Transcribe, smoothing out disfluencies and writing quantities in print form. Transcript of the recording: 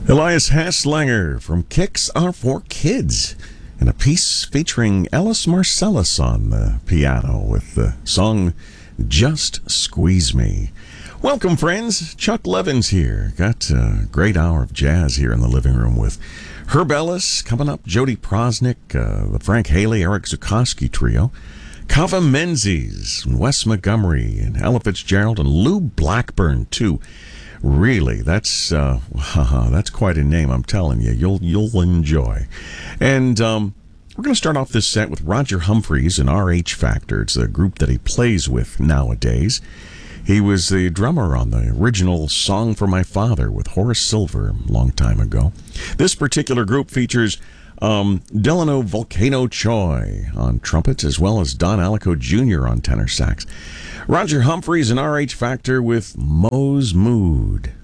Elias Haslanger from Kicks Are For Kids, and a piece featuring Ellis Marcellus on the piano with the song Just Squeeze Me. Welcome, friends. Chuck Levins here. Got a great hour of jazz here in the living room with Herb Ellis coming up, Jody Prosnick, the Frank Haley, Eric Zukoski trio, Kava Menzies, Wes Montgomery, and Ella Fitzgerald, and Lou Blackburn, too. Really, that's quite a name, I'm telling you. You'll enjoy. And we're going to start off this set with Roger Humphries and RH Factor. It's a group that he plays with nowadays. He was the drummer on the original Song for My Father with Horace Silver a long time ago. This particular group features Delano Volcano Choi on trumpet, as well as Don Alico Jr. on tenor sax. Roger Humphries and RH Factor with Moe's Mood.